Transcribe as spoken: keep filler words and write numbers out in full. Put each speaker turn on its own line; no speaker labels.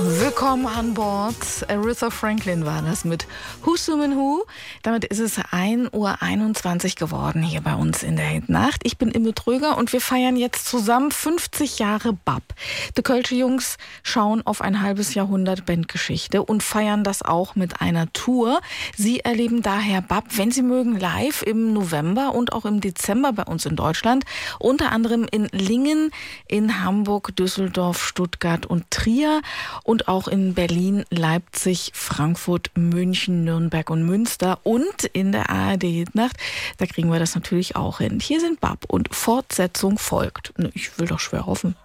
Willkommen an Bord. Aretha Franklin war das mit Who's Sumin Who. Damit ist es ein Uhr einundzwanzig geworden hier bei uns in der Hitnacht. Ich bin Imme Tröger und wir feiern jetzt zusammen fünfzig Jahre B A P. Die Kölsche Jungs schauen auf ein halbes Jahrhundert Bandgeschichte und feiern das auch mit einer Tour. Sie erleben daher B A P, wenn Sie mögen, live im November und auch im Dezember bei uns in Deutschland. Unter anderem in Lingen, in Hamburg, Düsseldorf, Stuttgart und Trier. Und auch in Berlin, Leipzig, Frankfurt, München, Nürnberg und Münster und in der A R D-Hitnacht. Da kriegen wir das natürlich auch hin. Hier sind B A P und Fortsetzung folgt. Ich will doch schwer hoffen.